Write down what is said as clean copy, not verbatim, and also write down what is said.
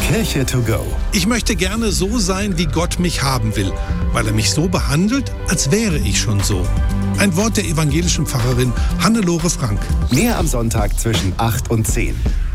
Kirche to go. Ich möchte gerne so sein, wie Gott mich haben will, weil er mich so behandelt, als wäre ich schon so. Ein Wort der evangelischen Pfarrerin Hannelore Frank. Mehr am Sonntag zwischen 8 und 10.